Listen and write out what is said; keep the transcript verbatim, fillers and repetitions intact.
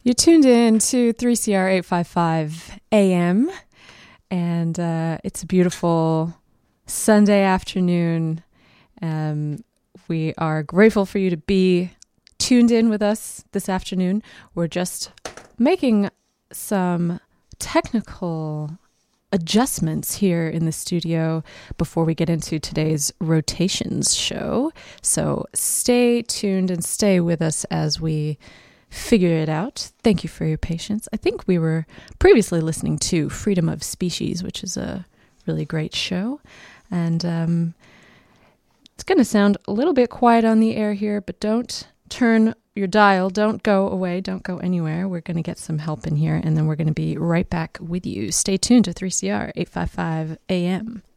You tuned in to three C R eight fifty-five A M, and uh, it's a beautiful Sunday afternoon. Um, we are grateful for you to be tuned in with us this afternoon. We're just making some technical adjustments here in the studio before we get into today's rotations show. So stay tuned and stay with us as we figure it out. Thank you for your patience. I think we were previously listening to Freedom of Species, which is a really great show. And um, it's going to sound a little bit quiet on the air here, but don't turn your dial. Don't go away. Don't go anywhere. We're going to get some help in here, and then we're going to be right back with you. Stay tuned to three C R eight fifty-five A M.